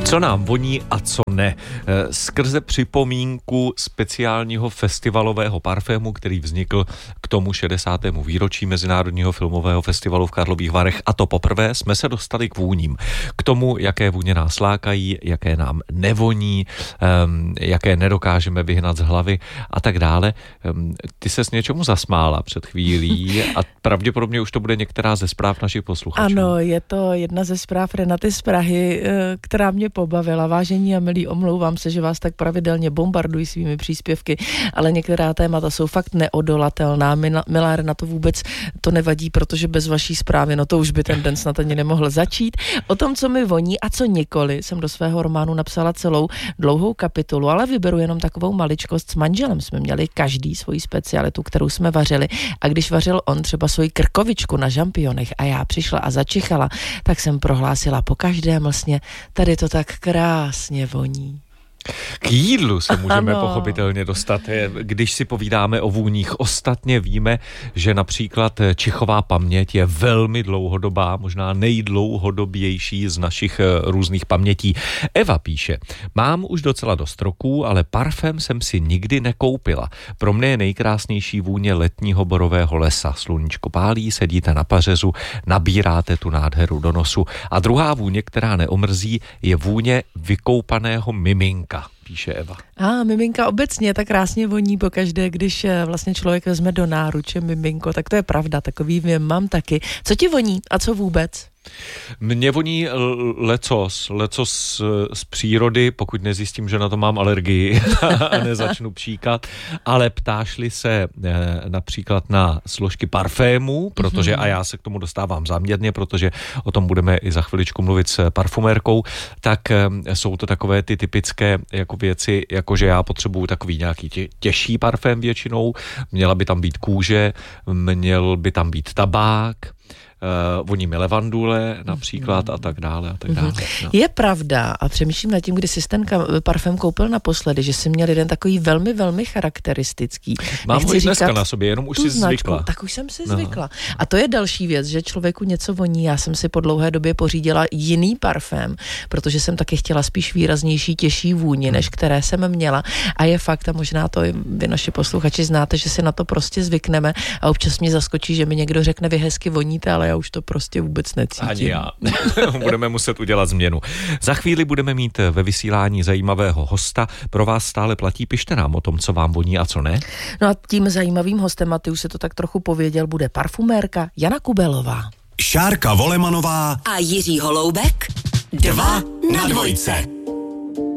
Co nám voní a co ne. Skrze připomínku speciálního festivalového parfému, který vznikl k tomu 60. výročí Mezinárodního filmového festivalu v Karlových Varech, a to poprvé, jsme se dostali k vůním. K tomu, jaké vůně nás lákají, jaké nám nevoní, jaké nedokážeme vyhnat z hlavy a tak dále. Ty ses něčemu zasmála před chvílí a pravděpodobně už to bude některá ze zpráv našich posluchačů. Ano, je to jedna ze zpráv Renaty z Prahy, která mě pobavila. Vážení a milí, omlouvám se, že vás tak pravidelně bombardují svými příspěvky, ale některá témata jsou fakt neodolatelná. Milá Renato, vůbec to nevadí, protože bez vaší zprávy, no to už by ten den snad ani nemohl začít. O tom, co mi voní a co nikoli, jsem do svého románu napsala celou dlouhou kapitolu, ale vyberu jenom takovou maličkost. S manželem jsme měli každý svoji specialitu, kterou jsme vařili, a když vařil on třeba svoji krkovičku na žampionech a já přišla a začichala, tak jsem prohlásila po každé mlsně, tady to tak krásně voní. K jídlu se můžeme pochopitelně dostat, když si povídáme o vůních. Ostatně víme, že například čichová paměť je velmi dlouhodobá, možná nejdlouhodobější z našich různých pamětí. Eva píše, mám už docela dost roků, ale parfém jsem si nikdy nekoupila. Pro mě je nejkrásnější vůně letního borového lesa. Sluníčko pálí, sedíte na pařezu, nabíráte tu nádheru do nosu. A druhá vůně, která neomrzí, je vůně vykoupaného miminka, píše Eva. Miminka obecně tak krásně voní pokaždé, když vlastně člověk vezme do náruče miminko, tak to je pravda, takový mám taky. Co ti voní a co vůbec? Mně voní lecos z přírody, pokud nezjistím, že na to mám alergii a nezačnu pšíkat, ale ptáš-li se například na složky parfému, protože, a já se k tomu dostávám záměrně, protože o tom budeme i za chviličku mluvit s parfumérkou, tak jsou to takové ty typické jako věci, jakože já potřebuju takový nějaký těžší parfém většinou, měla by tam být kůže, měl by tam být tabák, voní mi levandule například a tak dále. No. Je pravda, a přemýšlím nad tím, kdy jsi ten parfém koupil naposledy, že jsi měl jeden takový velmi, velmi charakteristický. Mám ho i dneska na sobě, jenom už si zvykla. Tak už jsem si zvykla. A to je další věc, že člověku něco voní. Já jsem si po dlouhé době pořídila jiný parfém, protože jsem taky chtěla spíš výraznější, těžší vůni, než které jsem měla. A je fakt, a možná to i vy naši posluchači znáte, že si na to prostě zvykneme a občas mě zaskočí, že mi někdo řekne, vy hezky voníte, ale já už to prostě vůbec necítím. Ani já. Budeme muset udělat změnu. Za chvíli budeme mít ve vysílání zajímavého hosta. Pro vás stále platí, pište nám o tom, co vám voní a co ne. No a tím zajímavým hostem, a ty už se to tak trochu pověděl, bude parfumérka Jana Kubelová. Šárka Volemanová a Jiří Holoubek 2 na 2.